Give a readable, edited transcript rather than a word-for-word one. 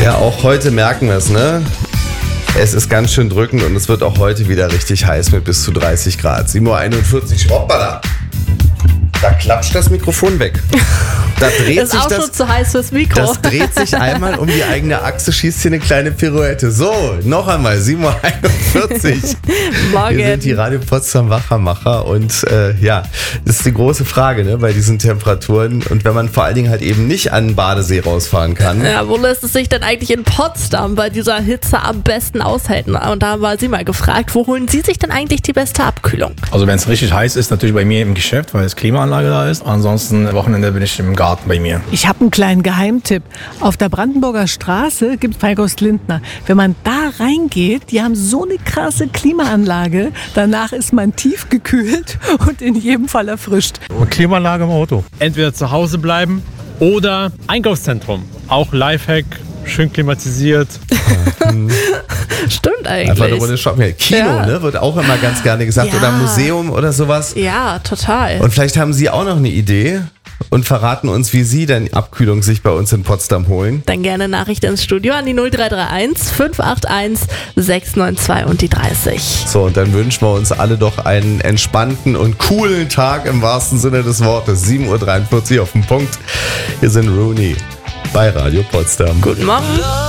Ja, auch heute merken wir es, ne? Es ist ganz schön drückend und es wird auch heute wieder richtig heiß mit bis zu 30 Grad. 7:41 Uhr, hoppala. Da klatscht das Mikrofon weg. Da dreht ist sich auch schon zu heiß fürs Mikro. Das dreht sich einmal um die eigene Achse, schießt hier eine kleine Pirouette. So, noch einmal, 7:41 Uhr. Morgen. Wir sind die Radio Potsdam Wachermacher und ja, das ist die große Frage, ne, bei diesen Temperaturen und wenn man vor allen Dingen halt eben nicht an den Badesee rausfahren kann. Ja, wo lässt es sich denn eigentlich in Potsdam bei dieser Hitze am besten aushalten? Und da war sie mal gefragt, wo holen Sie sich denn eigentlich die beste Abkühlung? Also wenn es richtig heiß ist, natürlich bei mir im Geschäft, weil es Klimaanlage da ist. Ansonsten Wochenende bin ich im Garten bei mir. Ich habe einen kleinen Geheimtipp. Auf der Brandenburger Straße gibt es bei Ghost Lindner. Wenn man da reingeht, die haben so eine krasse Klimaanlage. Danach ist man tief gekühlt und in jedem Fall erfrischt. Klimaanlage im Auto. Entweder zu Hause bleiben oder Einkaufszentrum. Auch Lifehack, schön klimatisiert. Stimmt eigentlich. Einfach eine Runde shoppen. Kino, Ja. ne, wird auch immer ganz gerne gesagt. Ja. Oder Museum oder sowas. Ja, total. Und vielleicht haben Sie auch noch eine Idee und verraten uns, wie Sie denn Abkühlung sich bei uns in Potsdam holen. Dann gerne Nachricht ins Studio an die 0331 581 692 und die 30. So, und dann wünschen wir uns alle doch einen entspannten und coolen Tag im wahrsten Sinne des Wortes. 7:43 Uhr auf den Punkt. Hier sind Rooney bei Radio Potsdam. Guten Morgen.